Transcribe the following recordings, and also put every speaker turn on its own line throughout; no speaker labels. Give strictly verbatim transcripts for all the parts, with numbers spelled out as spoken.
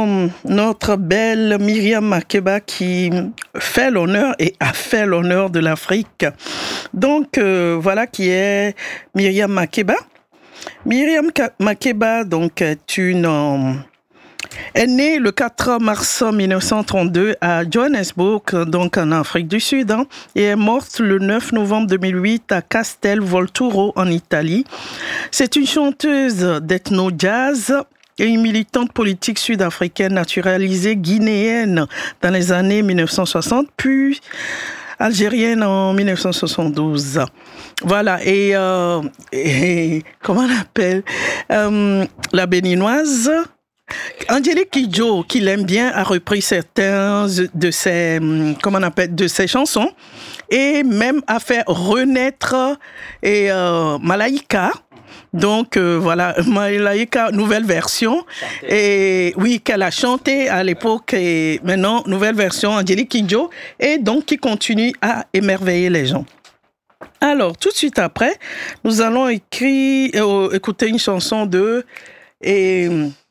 euh, notre belle Myriam Makeba qui fait l'honneur et a fait l'honneur de l'Afrique. Donc, euh, voilà qui est Myriam Makeba. Myriam Makeba, donc, est une... Euh, est née le quatre mars mille neuf cent trente-deux à Johannesburg, donc en Afrique du Sud, hein, et est morte le neuf novembre deux mille huit à Castel Volturno en Italie. C'est une chanteuse d'ethno-jazz et une militante politique sud-africaine naturalisée guinéenne dans les années mille neuf cent soixante, puis algérienne en mille neuf cent soixante-douze. Voilà, et, euh, et comment on appelle euh, la béninoise Angélique Kidjo, qui l'aime bien, a repris certains de ses, comment on appelle, de ses chansons et même a fait renaître et, euh, Malaika. Donc euh, voilà, Malaika, nouvelle version. Et oui, qu'elle a chanté à l'époque et maintenant, nouvelle version, Angélique Kidjo, et donc qui continue à émerveiller les gens. Alors, tout de suite après, nous allons écrire, euh, écouter une chanson de... Et,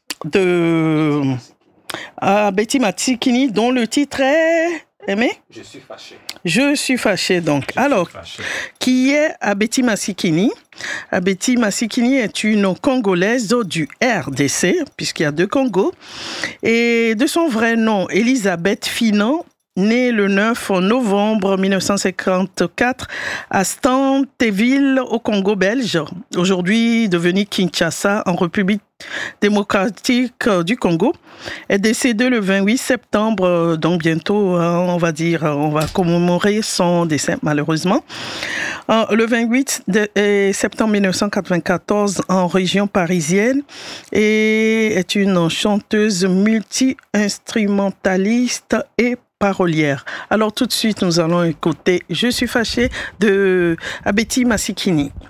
de ah, Betty Matsikini, dont le titre est aimé.
Je suis fâché.
Je suis fâché, donc. Je Alors, fâché. Qui est Betty Matsikini? Betty Matsikini est une Congolaise du R D C, puisqu'il y a deux Congos, et de son vrai nom, Elisabeth Finan, née le neuf novembre mille neuf cent cinquante-quatre à Stanteville au Congo belge, aujourd'hui devenu Kinshasa en République démocratique du Congo, est décédée le vingt-huit septembre, donc bientôt, on va dire, on va commémorer son décès malheureusement. Le vingt-huit septembre mille neuf cent quatre-vingt-quatorze en région parisienne et est une chanteuse multi-instrumentaliste et parolière. Alors tout de suite, nous allons écouter « Je suis fâchée » de Betty Matsikini.